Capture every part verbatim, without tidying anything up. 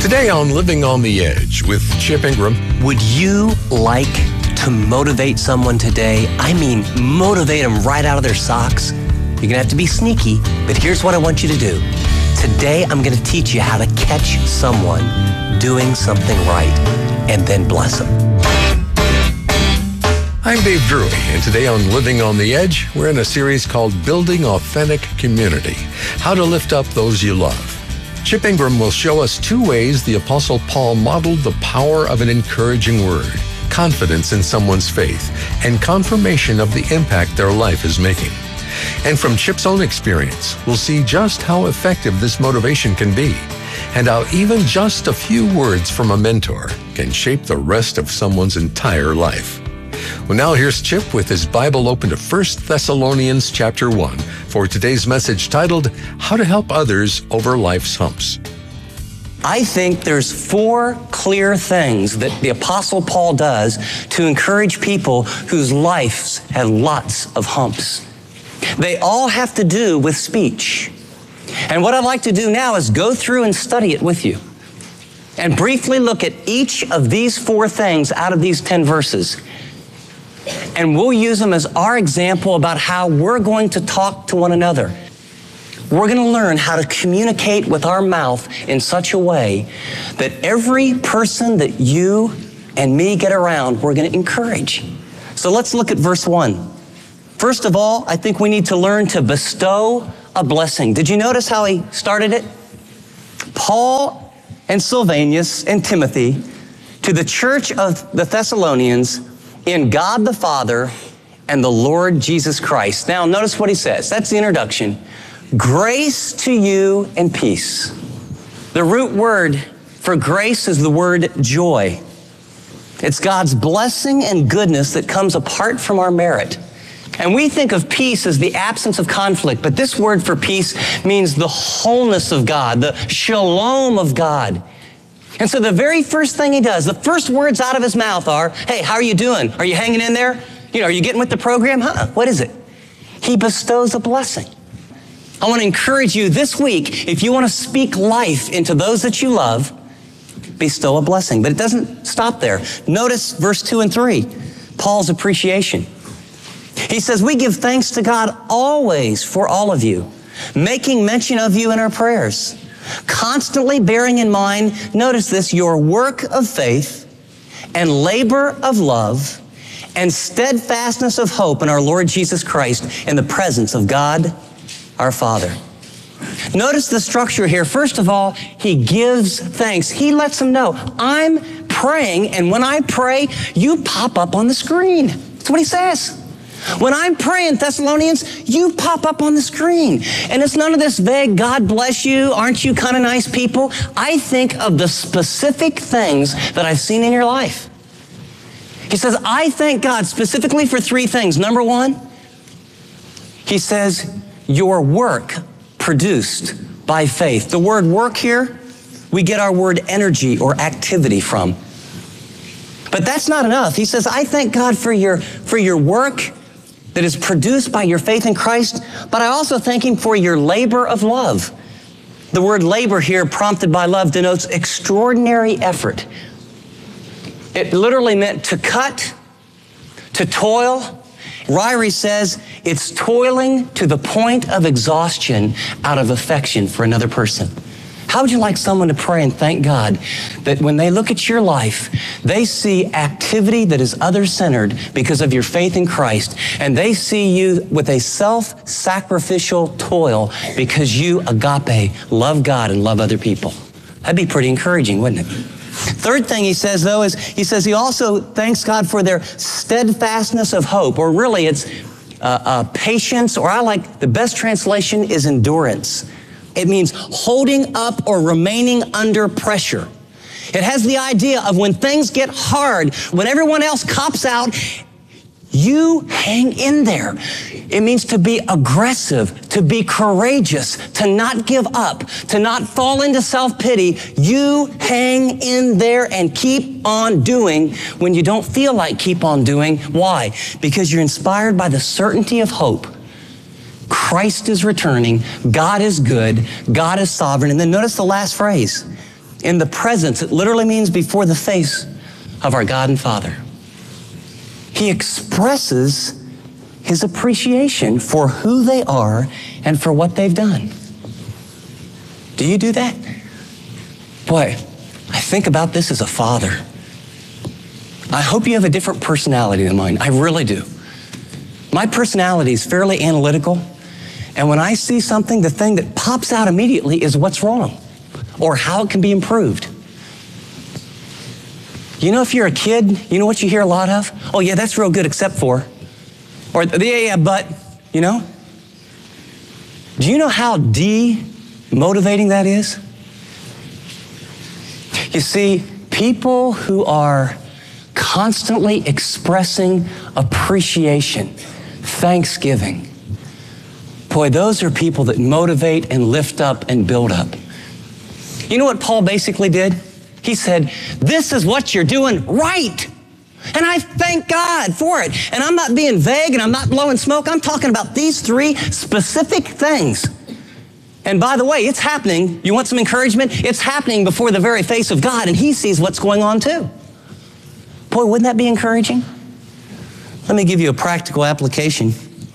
Today on Living on the Edge with Chip Ingram. Would you like to motivate someone today? I mean, motivate them right out of their socks. You're going to have to be sneaky, but here's what I want you to do. Today, I'm going to teach you how to catch someone doing something right and then bless them. I'm Dave Drury, and today on Living on the Edge, we're in a series called Building Authentic Community, How to Lift Up Those You Love. Chip Ingram will show us two ways the Apostle Paul modeled the power of an encouraging word, confidence in someone's faith, and confirmation of the impact their life is making. And from Chip's own experience, we'll see just how effective this motivation can be, and how even just a few words from a mentor can shape the rest of someone's entire life. Well, now here's Chip with his Bible open to First Thessalonians chapter one for today's message titled, How to Help Others Over Life's Humps. I think there's four clear things that the Apostle Paul does to encourage people whose lives have lots of humps. They all have to do with speech. And what I'd like to do now is go through and study it with you and briefly look at each of these four things out of these ten verses. And we'll use them as our example about how we're going to talk to one another. We're going to learn how to communicate with our mouth in such a way that every person that you and me get around, we're going to encourage. So let's look at verse one. First of all, I think we need to learn to bestow a blessing. Did you notice how he started it? Paul and Silvanus and Timothy to the church of the Thessalonians in God the Father and the Lord Jesus Christ. Now, notice what he says. That's the introduction. Grace to you and peace. The root word for grace is the word joy. It's God's blessing and goodness that comes apart from our merit. And we think of peace as the absence of conflict, but this word for peace means the wholeness of God, the shalom of God. And so the very first thing he does, the first words out of his mouth are, hey, how are you doing? Are you hanging in there? You know, are you getting with the program? Huh? What is it? He bestows a blessing. I want to encourage you this week, if you want to speak life into those that you love, bestow a blessing. But it doesn't stop there. Notice verse two and three, Paul's appreciation. He says, we give thanks to God always for all of you, making mention of you in our prayers, constantly bearing in mind, notice this, your work of faith and labor of love and steadfastness of hope in our Lord Jesus Christ in the presence of God, our Father. Notice the structure here. First of all, he gives thanks. He lets them know, I'm praying, and when I pray, you pop up on the screen. That's what he says. When I'm praying, Thessalonians, you pop up on the screen. And it's none of this vague, God bless you, aren't you kind of nice people? I think of the specific things that I've seen in your life. He says, I thank God specifically for three things. Number one, he says, your work produced by faith. The word work here, we get our word energy or activity from. But that's not enough. He says, I thank God for your, for your work that is produced by your faith in Christ, but I also thank him for your labor of love. The word labor here, prompted by love, denotes extraordinary effort. It literally meant to cut, to toil. Ryrie says it's toiling to the point of exhaustion out of affection for another person. How would you like someone to pray and thank God that when they look at your life, they see activity that is other-centered because of your faith in Christ, and they see you with a self-sacrificial toil because you, agape, love God and love other people? That'd be pretty encouraging, wouldn't it? Third thing he says, though, is he says he also thanks God for their steadfastness of hope, or really it's uh, uh, patience, or I like, the best translation is endurance. It means holding up or remaining under pressure. It has the idea of when things get hard, when everyone else cops out, you hang in there. It means to be aggressive, to be courageous, to not give up, to not fall into self-pity. You hang in there and keep on doing when you don't feel like keep on doing. Why? Because you're inspired by the certainty of hope. Christ is returning. God is good. God is sovereign. And then notice the last phrase. in the presence. It literally means before the face of our God and Father. He expresses his appreciation for who they are and for what they've done. Do you do that? Boy, I think about this as a father. I hope you have a different personality than mine. I really do. My personality is fairly analytical, and when I see something, the thing that pops out immediately is what's wrong or how it can be improved. You know, if you're a kid, you know what you hear a lot of? Oh yeah, that's real good except for. Or yeah, yeah, but, you know? Do you know how demotivating that is? You see, people who are constantly expressing appreciation, thanksgiving, boy, those are people that motivate and lift up and build up. You know what Paul basically did? He said, this is what you're doing right. And I thank God for it. And I'm not being vague and I'm not blowing smoke. I'm talking about these three specific things. And by the way, it's happening. You want some encouragement? It's happening before the very face of God, and he sees what's going on too. Boy, wouldn't that be encouraging? Let me give you a practical application.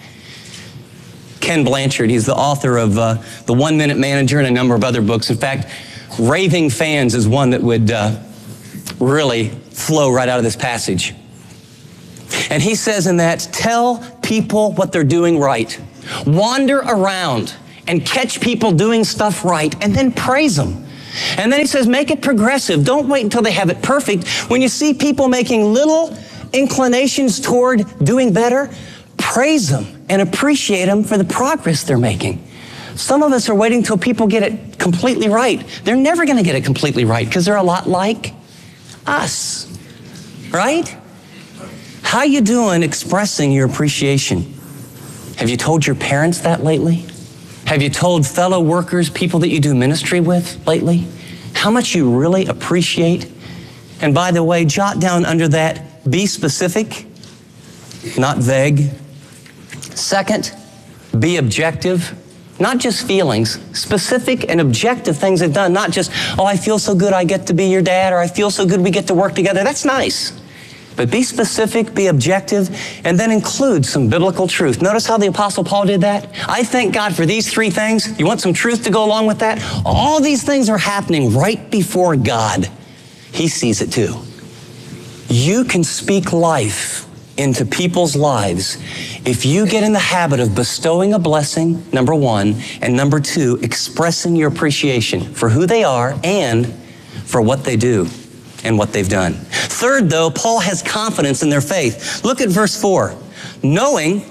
Ken Blanchard, he's the author of uh, The One Minute Manager and a number of other books. In fact, Raving Fans is one that would uh, really flow right out of this passage. And he says in that, tell people what they're doing right. Wander around and catch people doing stuff right and then praise them. And then he says, make it progressive. Don't wait until they have it perfect. When you see people making little inclinations toward doing better, praise them and appreciate them for the progress they're making. Some of us are waiting until people get it completely right. They're never going to get it completely right because they're a lot like us, right? How you doing expressing your appreciation? Have you told your parents that lately? Have you told fellow workers, people that you do ministry with lately, how much you really appreciate? And by the way, jot down under that, be specific, not vague. Second, be objective, not just feelings, specific and objective things they've done, not just, oh, I feel so good I get to be your dad, or I feel so good we get to work together. That's nice. But be specific, be objective, and then include some biblical truth. Notice how the Apostle Paul did that? I thank God for these three things. You want some truth to go along with that? All these things are happening right before God. He sees it too. You can speak life into people's lives if you get in the habit of bestowing a blessing, number one, and number two, expressing your appreciation for who they are and for what they do and what they've done. Third, though, Paul has confidence in their faith. Look at verse four. Knowing,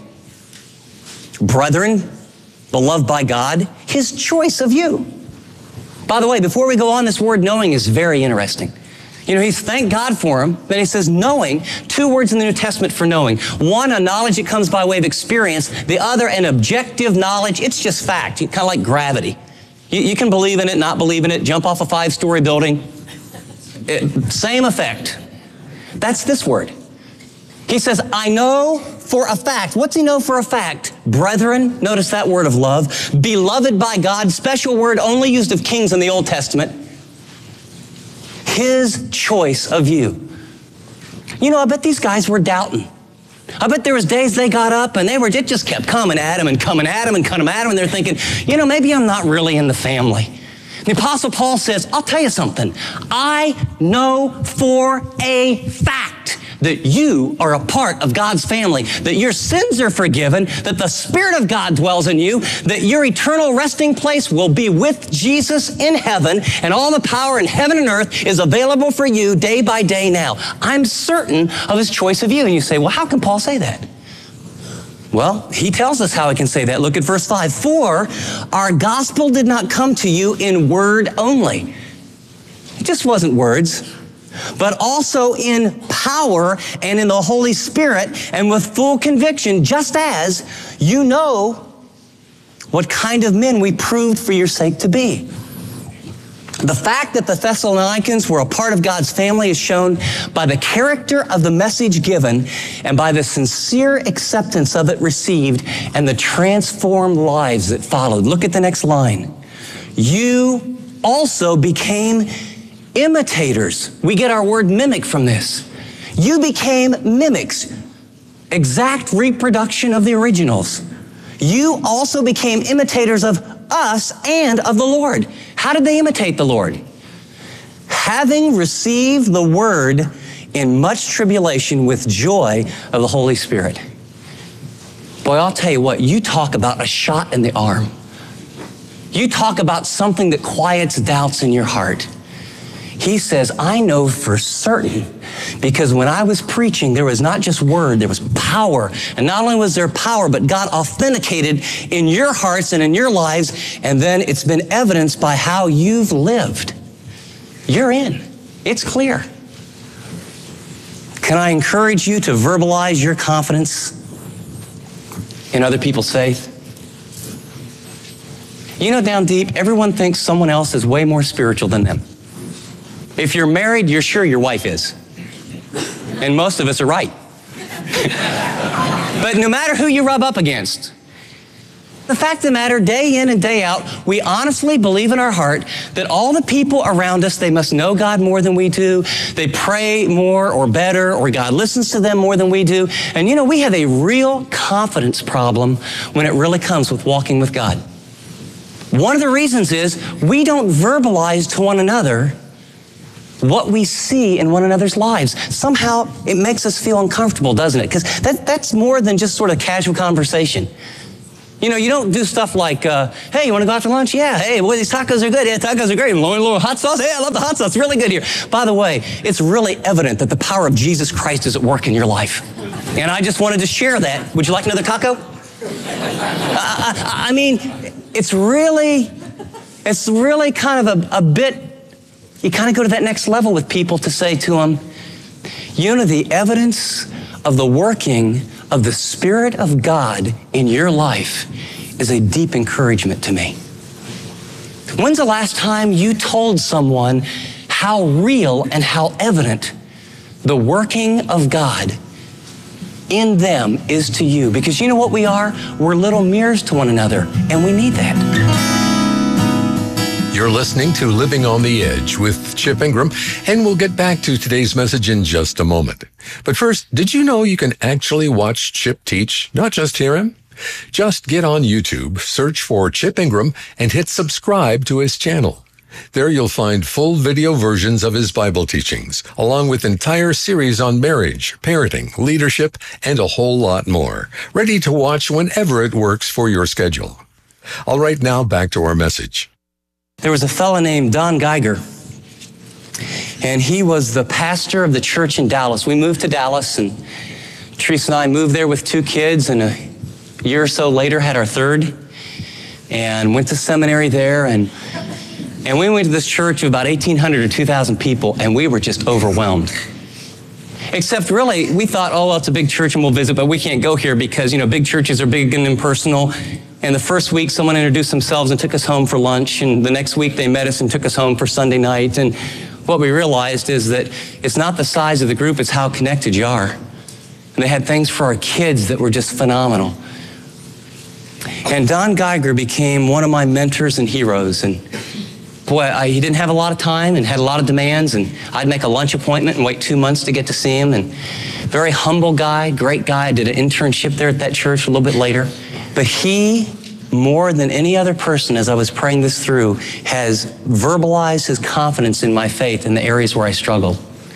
brethren, beloved by God, his choice of you. By the way, before we go on, this word knowing is very interesting. You know, he's thanked God for him. Then he says knowing, two words in the New Testament for knowing. One, a knowledge that comes by way of experience. The other, an objective knowledge. It's just fact, kind of like gravity. You, you can believe in it, not believe in it, jump off a five-story building. It, same effect. That's this word. He says, I know for a fact. What's he know for a fact? Brethren, notice that word of love. Beloved by God, special word only used of kings in the Old Testament. His choice of you. You know, I bet these guys were doubting. I bet there was days they got up and they were, it just kept coming at him and coming at him and coming at him. And they're thinking, you know, maybe I'm not really in the family. The Apostle Paul says, I'll tell you something. I know for a fact that you are a part of God's family, that your sins are forgiven, that the Spirit of God dwells in you, that your eternal resting place will be with Jesus in heaven, and all the power in heaven and earth is available for you day by day now. I'm certain of his choice of you. And you say, well, how can Paul say that? Well, he tells us how he can say that. Look at verse five. For our gospel did not come to you in word only. It just wasn't words, but also in power and in the Holy Spirit and with full conviction, just as you know what kind of men we proved for your sake to be. The fact that the Thessalonians were a part of God's family is shown by the character of the message given and by the sincere acceptance of it received and the transformed lives that followed. Look at the next line. You also became imitators. We get our word mimic from this. You became mimics, exact reproduction of the originals. You also became imitators of us and of the Lord. How did they imitate the Lord? Having received the word in much tribulation with joy of the Holy Spirit. Boy, I'll tell you what, you talk about a shot in the arm. You talk about something that quiets doubts in your heart. He says, I know for certain, because when I was preaching, there was not just word, there was power. And not only was there power, but God authenticated in your hearts and in your lives, and then it's been evidenced by how you've lived. You're in. It's clear. Can I encourage you to verbalize your confidence in other people's faith? You know, down deep, everyone thinks someone else is way more spiritual than them. If you're married, you're sure your wife is. And most of us are right. But no matter who you rub up against, the fact of the matter, day in and day out, we honestly believe in our heart that all the people around us, they must know God more than we do. They pray more or better, or God listens to them more than we do. And you know, we have a real confidence problem when it really comes with walking with God. One of the reasons is we don't verbalize to one another what we see in one another's lives. Somehow it makes us feel uncomfortable, doesn't it? Because that, that's more than just sort of casual conversation. You know, you don't do stuff like, uh, hey, you want to go out to lunch? Yeah. Hey, boy, these tacos are good. Yeah, tacos are great. Little, little hot sauce? Yeah, I love the hot sauce. It's really good here. By the way, it's really evident that the power of Jesus Christ is at work in your life. And I just wanted to share that. Would you like another taco? I, I, I mean, it's really, it's really kind of a, a bit, you kind of go to that next level with people to say to them, you know, the evidence of the working of the Spirit of God in your life is a deep encouragement to me. When's the last time you told someone how real and how evident the working of God in them is to you? Because you know what we are? We're little mirrors to one another, and we need that. You're listening to Living on the Edge with Chip Ingram, and we'll get back to today's message in just a moment. But first, did you know you can actually watch Chip teach, not just hear him? Just get on YouTube, search for Chip Ingram, and hit subscribe to his channel. There you'll find full video versions of his Bible teachings, along with entire series on marriage, parenting, leadership, and a whole lot more, ready to watch whenever it works for your schedule. All right, now back to our message. There was a fellow named Don Geiger, and he was the pastor of the church in Dallas. We moved to Dallas, and Teresa and I moved there with two kids, and a year or so later had our third, and went to seminary there, and and we went to this church of about eighteen hundred or two thousand people, and we were just overwhelmed. Except really, we thought, oh, well, it's a big church and we'll visit, but we can't go here because, you know, big churches are big and impersonal. And the first week, someone introduced themselves and took us home for lunch. And the next week, they met us and took us home for Sunday night. And what we realized is that it's not the size of the group, it's how connected you are. And they had things for our kids that were just phenomenal. And Don Geiger became one of my mentors and heroes. And boy, I, he didn't have a lot of time and had a lot of demands. And I'd make a lunch appointment and wait two months to get to see him. And very humble guy, great guy. I did an internship there at that church a little bit later. But he, more than any other person, as I was praying this through, has verbalized his confidence in my faith in the areas where I struggled.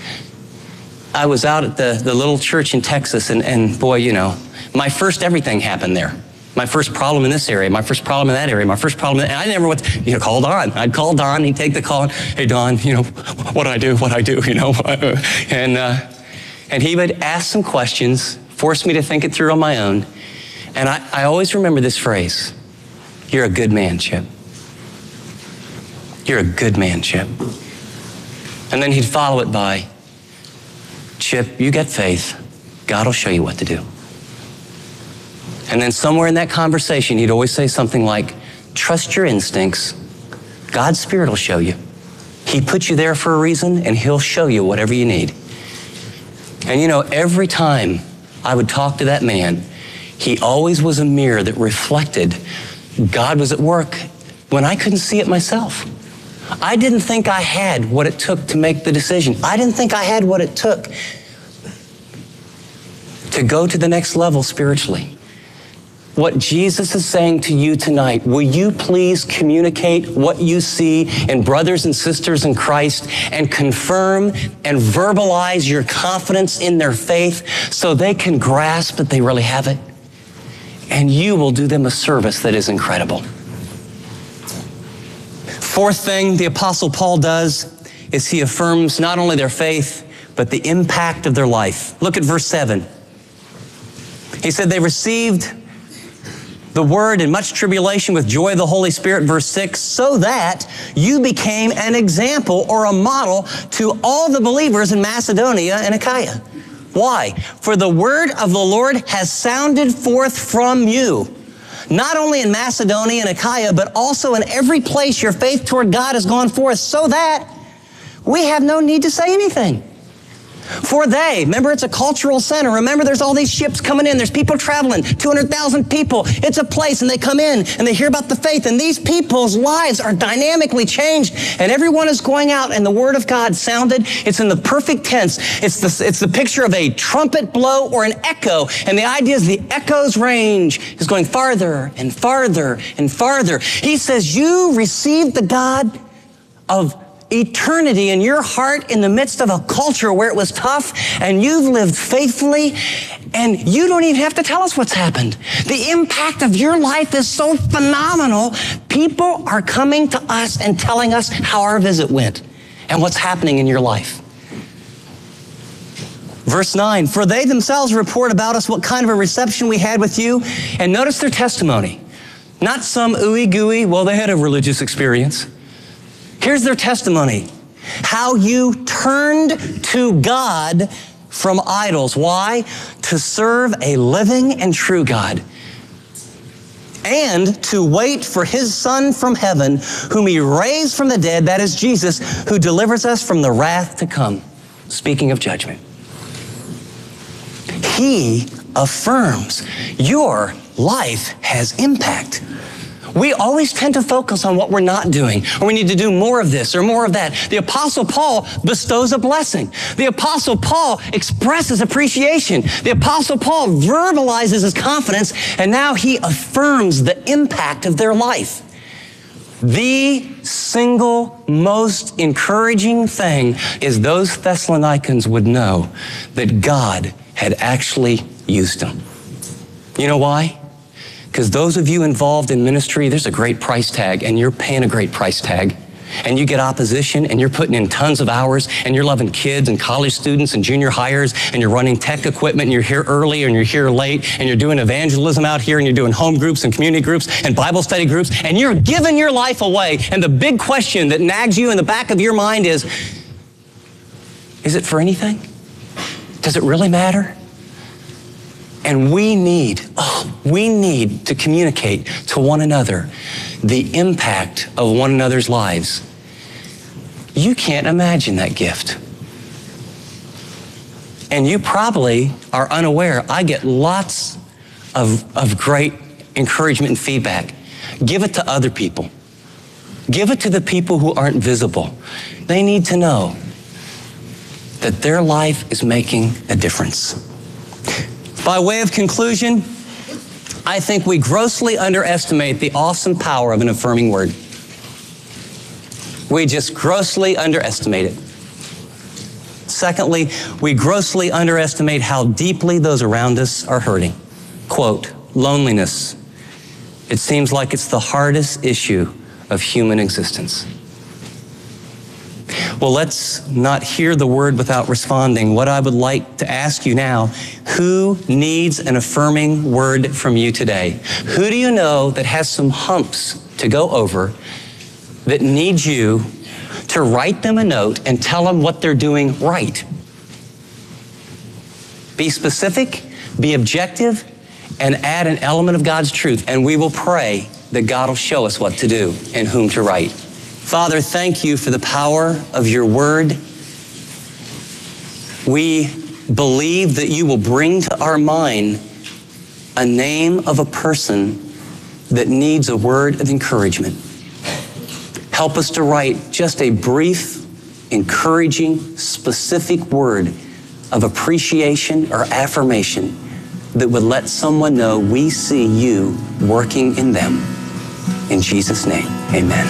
I was out at the, the little church in Texas, and, and boy, you know, my first everything happened there. My first problem in this area, my first problem in that area, my first problem, in that, I never went, to, you know, call Don. I'd call Don, he'd take the call, and, hey, Don, you know, what do I do, what do I do, you know? And, uh, and he would ask some questions, force me to think it through on my own. And I, I always remember this phrase, you're a good man, Chip. You're a good man, Chip. And then he'd follow it by, Chip, you get faith. God will show you what to do. And then somewhere in that conversation, he'd always say something like, trust your instincts. God's Spirit will show you. He put you there for a reason, and he'll show you whatever you need. And you know, every time I would talk to that man, he always was a mirror that reflected God was at work when I couldn't see it myself. I didn't think I had what it took to make the decision. I didn't think I had what it took to go to the next level spiritually. What Jesus is saying to you tonight, will you please communicate what you see in brothers and sisters in Christ and confirm and verbalize your confidence in their faith so they can grasp that they really have it? And you will do them a service that is incredible. Fourth thing the Apostle Paul does is he affirms not only their faith, but the impact of their life. Look at verse seven. He said they received the word in much tribulation with joy of the Holy Spirit, verse six, so that you became an example or a model to all the believers in Macedonia and Achaia. Why? For the word of the Lord has sounded forth from you, not only in Macedonia and Achaia, but also in every place your faith toward God has gone forth, so that we have no need to say anything. For they, remember it's a cultural center. Remember there's all these ships coming in. There's people traveling, two hundred thousand people. It's a place and they come in and they hear about the faith. And these people's lives are dynamically changed. And everyone is going out and the word of God sounded. It's in the perfect tense. It's the, it's the picture of a trumpet blow or an echo. And the idea is the echo's range is going farther and farther and farther. He says, you received the God of eternity in your heart in the midst of a culture where it was tough, and you've lived faithfully, and you don't even have to tell us what's happened. The impact of your life is so phenomenal. People are coming to us and telling us how our visit went and what's happening in your life. Verse nine, for they themselves report about us what kind of a reception we had with you. And notice their testimony. Not some ooey gooey, well, they had a religious experience. Here's their testimony. How you turned to God from idols. Why? To serve a living and true God. And to wait for his Son from heaven, whom he raised from the dead, that is Jesus, who delivers us from the wrath to come. Speaking of judgment. He affirms your life has impact. We always tend to focus on what we're not doing, or we need to do more of this or more of that. The Apostle Paul bestows a blessing. The Apostle Paul expresses appreciation. The Apostle Paul verbalizes his confidence, and now he affirms the impact of their life. The single most encouraging thing is those Thessalonians would know that God had actually used them. You know why? Because those of you involved in ministry, there's a great price tag, and you're paying a great price tag. And you get opposition, and you're putting in tons of hours, and you're loving kids and college students and junior hires, and you're running tech equipment, and you're here early and you're here late, and you're doing evangelism out here, and you're doing home groups and community groups and Bible study groups, and you're giving your life away. And the big question that nags you in the back of your mind is, is it for anything? Does it really matter? And we need, oh, we need to communicate to one another the impact of one another's lives. You can't imagine that gift. And you probably are unaware. I get lots of, of great encouragement and feedback. Give it to other people. Give it to the people who aren't visible. They need to know that their life is making a difference. By way of conclusion, I think we grossly underestimate the awesome power of an affirming word. We just grossly underestimate it. Secondly, we grossly underestimate how deeply those around us are hurting. Quote, loneliness. It seems like it's the hardest issue of human existence. Well, let's not hear the word without responding. What I would like to ask you now, who needs an affirming word from you today? Who do you know that has some humps to go over that needs you to write them a note and tell them what they're doing right? Be specific, be objective, and add an element of God's truth, and we will pray that God will show us what to do and whom to write. Father, thank you for the power of your word. We believe that you will bring to our mind a name of a person that needs a word of encouragement. Help us to write just a brief, encouraging, specific word of appreciation or affirmation that would let someone know we see you working in them. In Jesus' name, amen.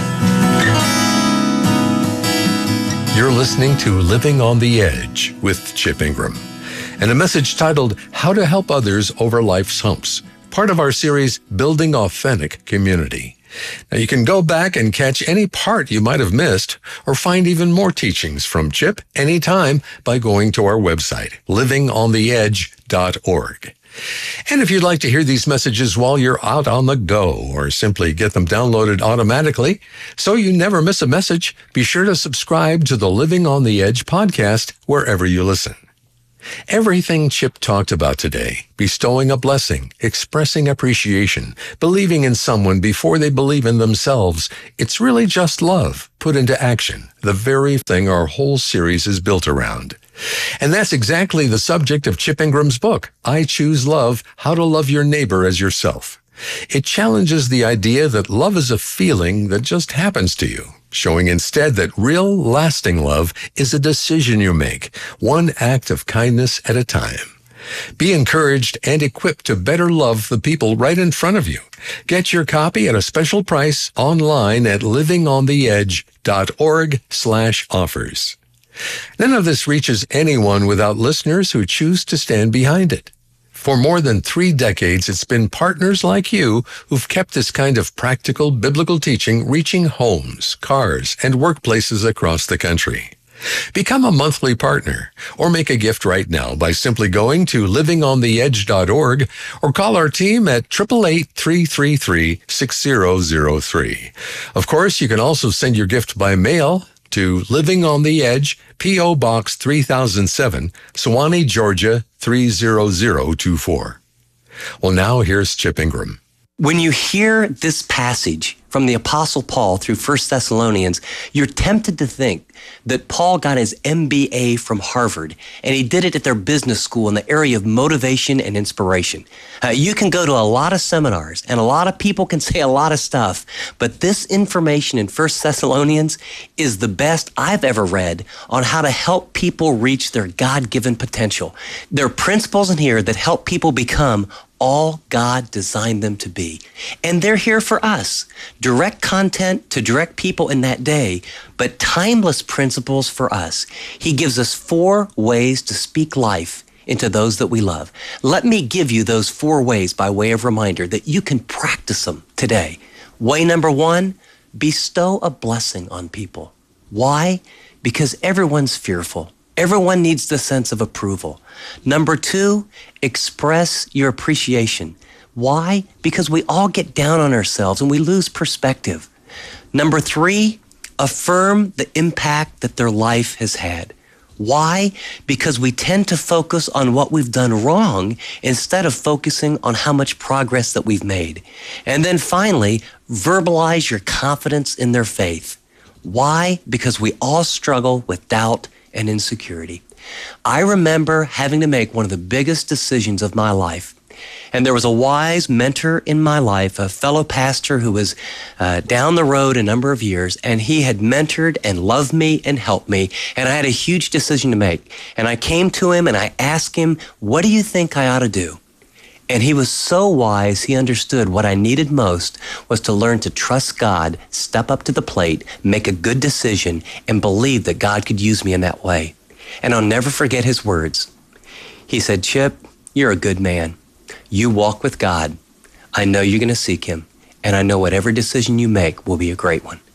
You're listening to Living on the Edge with Chip Ingram, and a message titled, How to Help Others Over Life's Humps, part of our series, Building Authentic Community. Now, you can go back and catch any part you might have missed or find even more teachings from Chip anytime by going to our website, living on the edge dot org. And if you'd like to hear these messages while you're out on the go or simply get them downloaded automatically so you never miss a message, be sure to subscribe to the Living on the Edge podcast wherever you listen. Everything Chip talked about today, bestowing a blessing, expressing appreciation, believing in someone before they believe in themselves, it's really just love put into action, the very thing our whole series is built around. And that's exactly the subject of Chip Ingram's book, I Choose Love, How to Love Your Neighbor as Yourself. It challenges the idea that love is a feeling that just happens to you, showing instead that real, lasting love is a decision you make, one act of kindness at a time. Be encouraged and equipped to better love the people right in front of you. Get your copy at a special price online at living on the edge dot org slash offers. None of this reaches anyone without listeners who choose to stand behind it. For more than three decades, it's been partners like you who've kept this kind of practical biblical teaching reaching homes, cars, and workplaces across the country. Become a monthly partner or make a gift right now by simply going to living on the edge dot org or call our team at eight eight eight, three three three, six zero zero three. Of course, you can also send your gift by mail to Living on the Edge, P O. Box three thousand seven, Suwanee, Georgia three zero zero two four. Well, now here's Chip Ingram. When you hear this passage from the Apostle Paul through First Thessalonians, you're tempted to think that Paul got his M B A from Harvard, and he did it at their business school in the area of motivation and inspiration. Uh, you can go to a lot of seminars, and a lot of people can say a lot of stuff, but this information in First Thessalonians is the best I've ever read on how to help people reach their God-given potential. There are principles in here that help people become all God designed them to be. And they're here for us. Direct content to direct people in that day, but timeless principles for us. He gives us four ways to speak life into those that we love. Let me give you those four ways by way of reminder that you can practice them today. Way number one, bestow a blessing on people. Why? Because everyone's fearful. Everyone needs the sense of approval. Number two, express your appreciation. Why? Because we all get down on ourselves and we lose perspective. Number three, affirm the impact that their life has had. Why? Because we tend to focus on what we've done wrong instead of focusing on how much progress that we've made. And then finally, verbalize your confidence in their faith. Why? Because we all struggle with doubt and insecurity. I remember having to make one of the biggest decisions of my life. And there was a wise mentor in my life, a fellow pastor who was uh, down the road a number of years, and he had mentored and loved me and helped me, and I had a huge decision to make. And I came to him and I asked him, what do you think I ought to do? And he was so wise, he understood what I needed most was to learn to trust God, step up to the plate, make a good decision, and believe that God could use me in that way. And I'll never forget his words. He said, Chip, you're a good man. You walk with God. I know you're going to seek him, and I know whatever decision you make will be a great one.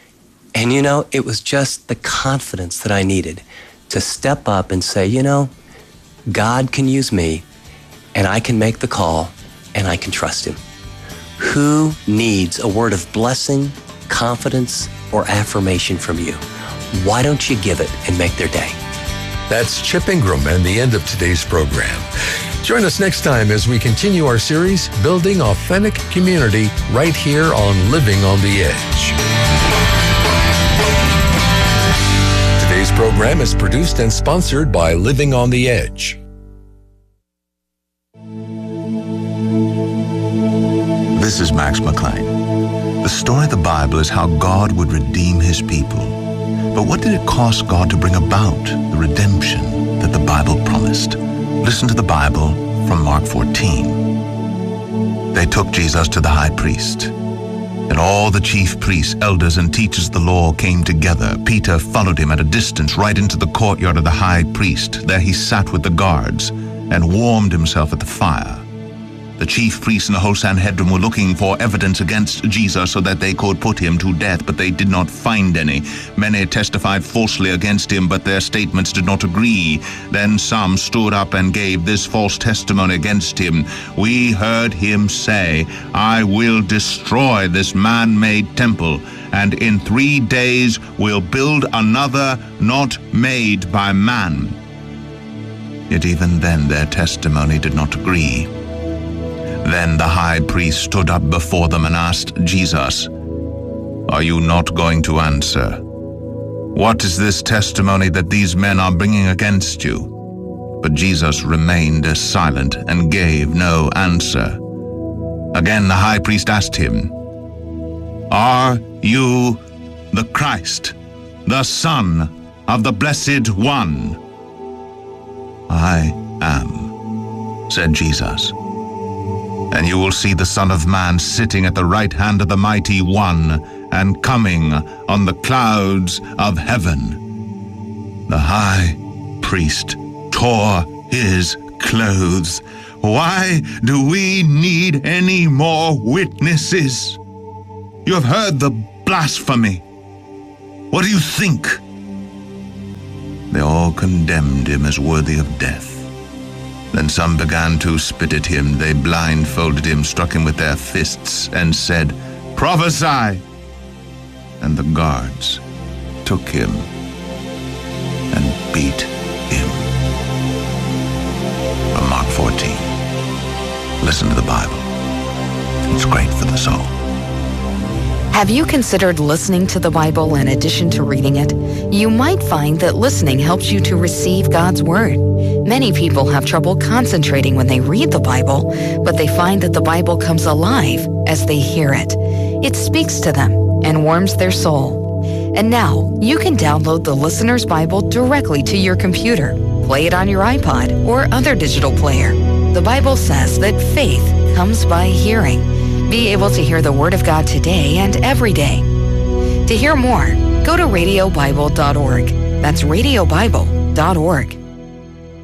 And you know, it was just the confidence that I needed to step up and say, you know, God can use me, and I can make the call, and I can trust him. Who needs a word of blessing, confidence, or affirmation from you? Why don't you give it and make their day? That's Chip Ingram and the end of today's program. Join us next time as we continue our series, Building Authentic Community, right here on Living on the Edge. Today's program is produced and sponsored by Living on the Edge. This is Max McLean. The story of the Bible is how God would redeem his people. But what did it cost God to bring about the redemption that the Bible promised? Listen to the Bible from Mark fourteen. They took Jesus to the high priest, and all the chief priests, elders, and teachers of the law came together. Peter followed him at a distance right into the courtyard of the high priest. There he sat with the guards and warmed himself at the fire. The chief priests and the whole Sanhedrin were looking for evidence against Jesus so that they could put him to death, but they did not find any. Many testified falsely against him, but their statements did not agree. Then some stood up and gave this false testimony against him. We heard him say, "I will destroy this man-made temple, and in three days will build another not made by man." Yet even then their testimony did not agree. Then the high priest stood up before them and asked Jesus, "Are you not going to answer? What is this testimony that these men are bringing against you?" But Jesus remained silent and gave no answer. Again the high priest asked him, "Are you the Christ, the Son of the Blessed One?" "I am," said Jesus. "And you will see the Son of Man sitting at the right hand of the Mighty One and coming on the clouds of heaven." The high priest tore his clothes. "Why do we need any more witnesses? You have heard the blasphemy. What do you think?" They all condemned him as worthy of death. Then some began to spit at him. They blindfolded him, struck him with their fists, and said, "Prophesy!" And the guards took him and beat him. From Mark fourteen. Listen to the Bible. It's great for the soul. Have you considered listening to the Bible in addition to reading it? You might find that listening helps you to receive God's Word. Many people have trouble concentrating when they read the Bible, but they find that the Bible comes alive as they hear it. It speaks to them and warms their soul. And now, you can download the Listener's Bible directly to your computer, play it on your iPod or other digital player. The Bible says that faith comes by hearing. Be able to hear the Word of God today and every day. To hear more, go to radio bible dot org. That's radio bible dot org.